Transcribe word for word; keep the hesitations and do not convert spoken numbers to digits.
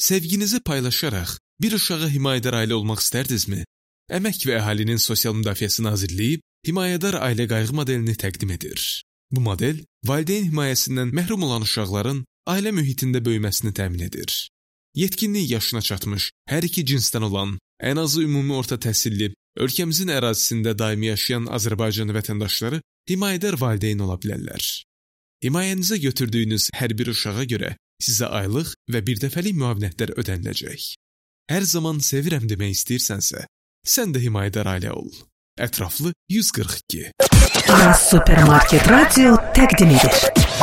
Sevginizi paylaşaraq bir uşağa himayədar ailə olmaq istərdinizmi? Əmək və Əhalinin Sosial Müdafiəsi Nazirliyi himayədar ailə qayğı modelini təqdim edir. Bu model, valideyn himayəsindən məhrum olan uşaqların ailə mühitində böyüməsini təmin edir. Yetkinlik yaşına çatmış, hər iki cinsdən olan, ən azı ümumi orta təhsilli, ölkəmizin ərazisində daimi yaşayan Azərbaycan vətəndaşları himayədar valideyn ola bilərlər. Himayənizə götürdüyünüz hər bir uşağa görə sizə aylıq və birdəfəlik müavinətlər ödəniləcək. Hər zaman sevirəm demək istəyirsənsə, sən də himayədar ailə ol. Ətraflı yüz qırx iki. Supermarket Radio təqdim edir.